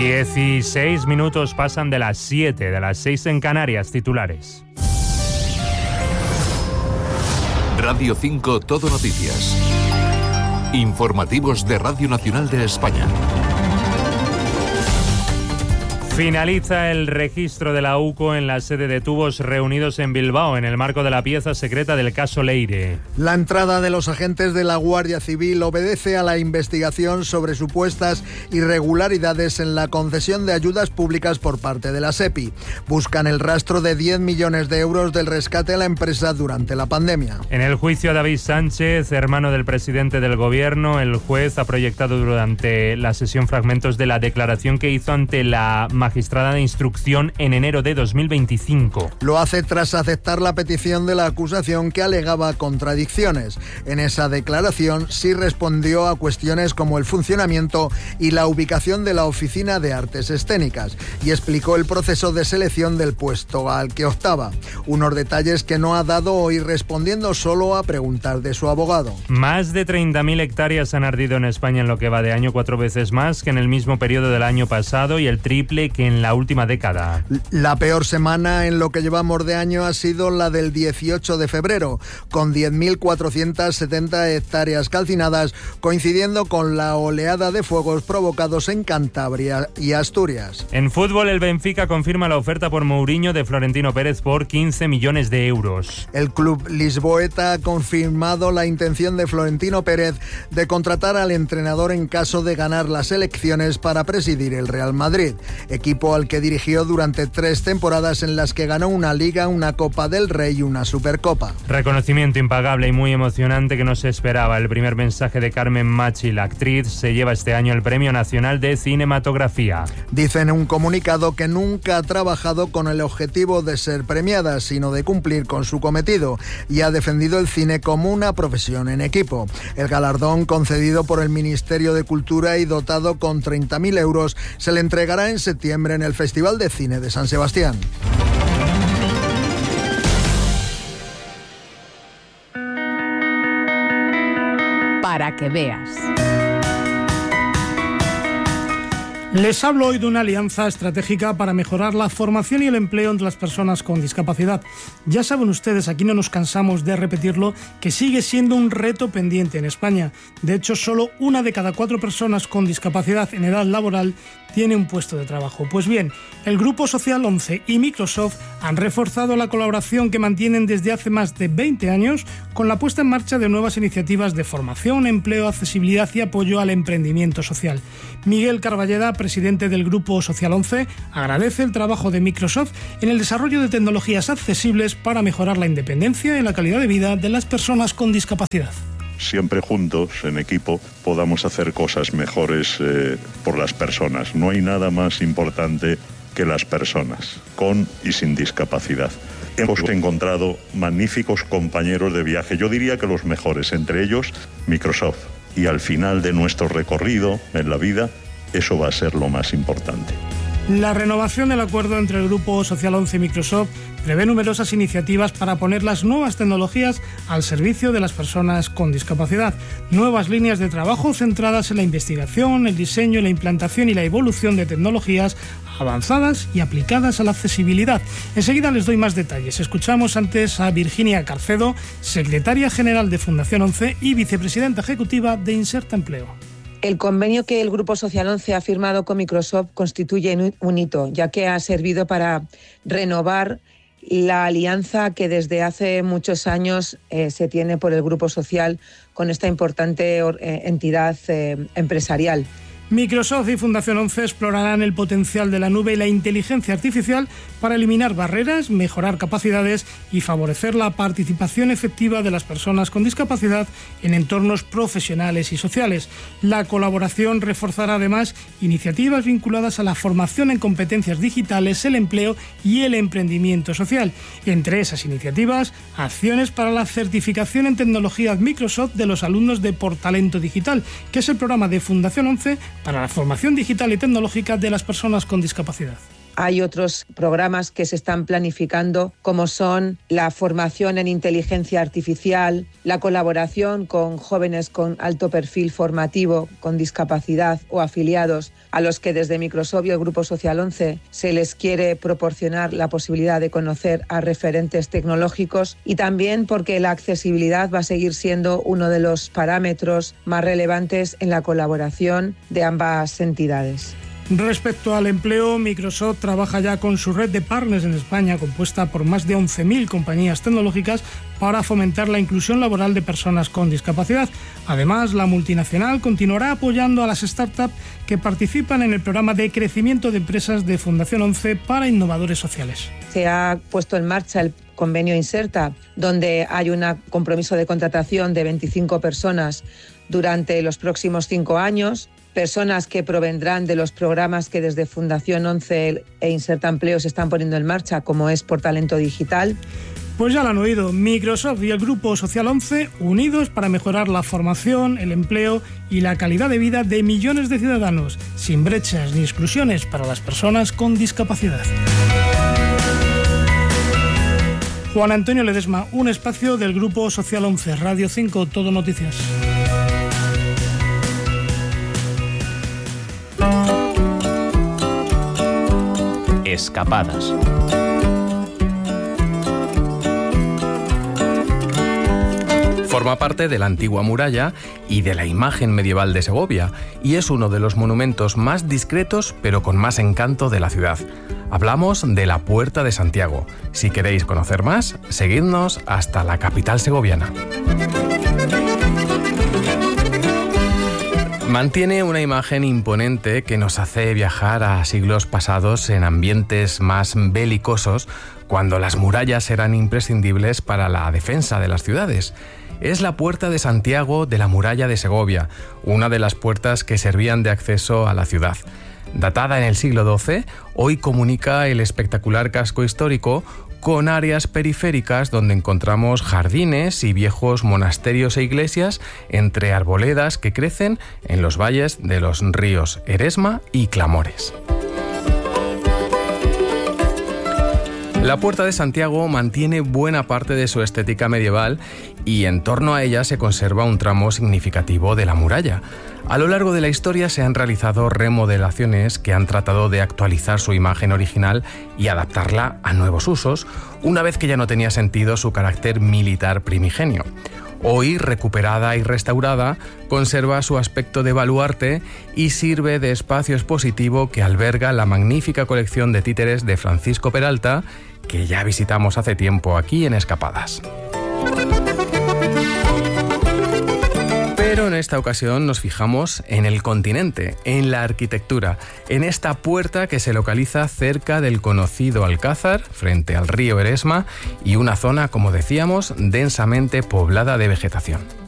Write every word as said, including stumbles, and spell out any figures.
dieciséis minutos pasan de las siete, de las seis en Canarias. Titulares. Radio cinco Todo Noticias. Informativos de Radio Nacional de España. Finaliza el registro de la U C O en la sede de Tubos Reunidos en Bilbao, en el marco de la pieza secreta del caso Leire. La entrada de los agentes de la Guardia Civil obedece a la investigación sobre supuestas irregularidades en la concesión de ayudas públicas por parte de la SEPI. Buscan el rastro de diez millones de euros del rescate a la empresa durante la pandemia. En el juicio a David Sánchez, hermano del presidente del gobierno, el juez ha proyectado durante la sesión fragmentos de la declaración que hizo ante la magistrada de instrucción en enero de dos mil veinticinco. Lo hace tras aceptar la petición de la acusación que alegaba contradicciones. En esa declaración sí respondió a cuestiones como el funcionamiento y la ubicación de la Oficina de Artes Escénicas y explicó el proceso de selección del puesto al que optaba. Unos detalles que no ha dado hoy respondiendo solo a preguntas de su abogado. Más de treinta mil hectáreas han ardido en España en lo que va de año, cuatro veces más que en el mismo periodo del año pasado y el triple que en la última década. La peor semana en lo que llevamos de año ha sido la del dieciocho de febrero, con diez mil cuatrocientas setenta hectáreas calcinadas, coincidiendo con la oleada de fuegos provocados en Cantabria y Asturias. En fútbol, el Benfica confirma la oferta por Mourinho de Florentino Pérez por quince millones de euros. El club lisboeta ha confirmado la intención de Florentino Pérez de contratar al entrenador en caso de ganar las elecciones para presidir el Real Madrid, equipo al que dirigió durante tres temporadas en las que ganó una Liga, una Copa del Rey y una Supercopa. Reconocimiento impagable y muy emocionante que no se esperaba. El primer mensaje de Carmen Machi, la actriz, se lleva este año el Premio Nacional de Cinematografía. Dice en un comunicado que nunca ha trabajado con el objetivo de ser premiada, sino de cumplir con su cometido, y ha defendido el cine como una profesión en equipo. El galardón, concedido por el Ministerio de Cultura y dotado con treinta mil euros, se le entregará en septiembre en el Festival de Cine de San Sebastián. Para que veas. Les hablo hoy de una alianza estratégica para mejorar la formación y el empleo entre las personas con discapacidad. Ya saben ustedes, aquí no nos cansamos de repetirlo, que sigue siendo un reto pendiente en España. De hecho, solo una de cada cuatro personas con discapacidad en edad laboral tiene un puesto de trabajo. Pues bien, el Grupo Social once y Microsoft han reforzado la colaboración que mantienen desde hace más de veinte años con la puesta en marcha de nuevas iniciativas de formación, empleo, accesibilidad y apoyo al emprendimiento social. Miguel Carballeda, presidente del Grupo Social once, agradece el trabajo de Microsoft en el desarrollo de tecnologías accesibles para mejorar la independencia y la calidad de vida de las personas con discapacidad. Siempre juntos, en equipo, podamos hacer cosas mejores eh, por las personas. No hay nada más importante que las personas, con y sin discapacidad. Hemos encontrado magníficos compañeros de viaje, yo diría que los mejores, entre ellos Microsoft. Y al final de nuestro recorrido en la vida, eso va a ser lo más importante. La renovación del acuerdo entre el Grupo Social once y Microsoft prevé numerosas iniciativas para poner las nuevas tecnologías al servicio de las personas con discapacidad. Nuevas líneas de trabajo centradas en la investigación, el diseño, la implantación y la evolución de tecnologías avanzadas y aplicadas a la accesibilidad. Enseguida les doy más detalles. Escuchamos antes a Virginia Carcedo, secretaria general de Fundación once y vicepresidenta ejecutiva de Inserta Empleo. El convenio que el Grupo Social once ha firmado con Microsoft constituye un hito, ya que ha servido para renovar la alianza que desde hace muchos años eh, se tiene por el Grupo Social con esta importante eh, entidad eh, empresarial. Microsoft y Fundación once explorarán el potencial de la nube y la inteligencia artificial para eliminar barreras, mejorar capacidades y favorecer la participación efectiva de las personas con discapacidad en entornos profesionales y sociales. La colaboración reforzará además iniciativas vinculadas a la formación en competencias digitales, el empleo y el emprendimiento social. Entre esas iniciativas, acciones para la certificación en tecnología Microsoft de los alumnos de Por Talento Digital, que es el programa de Fundación once para la formación digital y tecnológica de las personas con discapacidad. Hay otros programas que se están planificando, como son la formación en inteligencia artificial, la colaboración con jóvenes con alto perfil formativo, con discapacidad o afiliados a los que desde Microsoft y el Grupo Social once se les quiere proporcionar la posibilidad de conocer a referentes tecnológicos, y también porque la accesibilidad va a seguir siendo uno de los parámetros más relevantes en la colaboración de ambas entidades. Respecto al empleo, Microsoft trabaja ya con su red de partners en España, compuesta por más de once mil compañías tecnológicas, para fomentar la inclusión laboral de personas con discapacidad. Además, la multinacional continuará apoyando a las startups que participan en el programa de crecimiento de empresas de Fundación once para innovadores sociales. Se ha puesto en marcha el convenio Inserta, donde hay un compromiso de contratación de veinticinco personas durante los próximos cinco años. Personas que provendrán de los programas que desde Fundación once e Inserta Empleo se están poniendo en marcha, como es Por Talento Digital. Pues ya lo han oído, Microsoft y el Grupo Social once unidos para mejorar la formación, el empleo y la calidad de vida de millones de ciudadanos, sin brechas ni exclusiones para las personas con discapacidad. Juan Antonio Ledesma, un espacio del Grupo Social once, Radio cinco, Todo Noticias. Escapadas. Forma parte de la antigua muralla y de la imagen medieval de Segovia, y es uno de los monumentos más discretos pero con más encanto de la ciudad. Hablamos de la Puerta de Santiago. Si queréis conocer más, seguidnos hasta la capital segoviana. Mantiene una imagen imponente que nos hace viajar a siglos pasados en ambientes más belicosos, cuando las murallas eran imprescindibles para la defensa de las ciudades. Es la Puerta de Santiago de la Muralla de Segovia, una de las puertas que servían de acceso a la ciudad. Datada en el siglo doce, hoy comunica el espectacular casco histórico con áreas periféricas donde encontramos jardines y viejos monasterios e iglesias entre arboledas que crecen en los valles de los ríos Eresma y Clamores. La Puerta de Santiago mantiene buena parte de su estética medieval y en torno a ella se conserva un tramo significativo de la muralla. A lo largo de la historia se han realizado remodelaciones que han tratado de actualizar su imagen original y adaptarla a nuevos usos, una vez que ya no tenía sentido su carácter militar primigenio. Hoy, recuperada y restaurada, conserva su aspecto de baluarte y sirve de espacio expositivo que alberga la magnífica colección de títeres de Francisco Peralta, que ya visitamos hace tiempo aquí en Escapadas. Pero en esta ocasión nos fijamos en el continente, en la arquitectura, en esta puerta que se localiza cerca del conocido Alcázar, frente al río Eresma, y una zona, como decíamos, densamente poblada de vegetación.